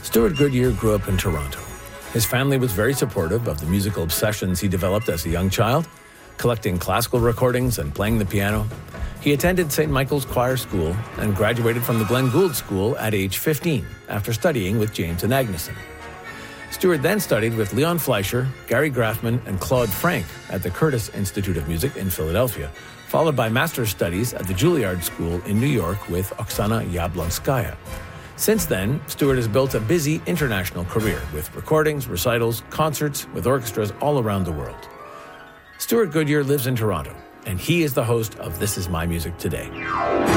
Stewart Goodyear grew up in Toronto. His family was very supportive of the musical obsessions he developed as a young child, collecting classical recordings and playing the piano. He attended St. Michael's Choir School and graduated from the Glenn Gould School at age 15 after studying with James and Agneson. Stewart then studied with Leon Fleischer, Gary Grafman, and Claude Frank at the Curtis Institute of Music in Philadelphia, followed by master's studies at the Juilliard School in New York with Oksana Yablonskaya. Since then, Stewart has built a busy international career with recordings, recitals, concerts with orchestras all around the world. Stewart Goodyear lives in Toronto, and he is the host of This Is My Music Today.